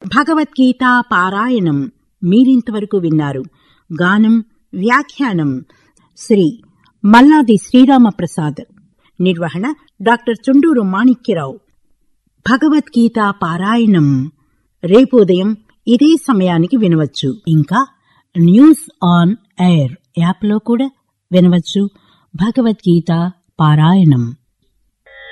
భగవద్గీత పారాయణం మీరింతవరకు విన్నారు. గానం, వ్యాఖ్యానం శ్రీ మల్లాది శ్రీరామప్రసాద్. నిర్వహణ డాక్టర్ చుండూరు మాణిక్యరావు. భగవద్గీత పారాయణం రేపు ఉదయం ఇదే సమయానికి వినవచ్చు. ఇంకా న్యూస్ ఆన్ ఎయిర్ యాప్లో కూడా వినవచ్చు. భగవద్గీత పారాయణం.